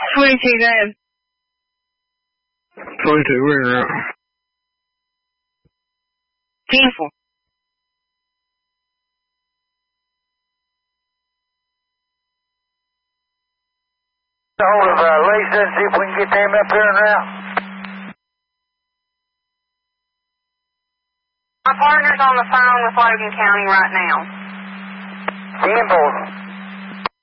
22 dead. 22, where? Painful. Hold of Lisa and see if we can get them up here and route. My partner's on the phone with Logan County right now. 10-4.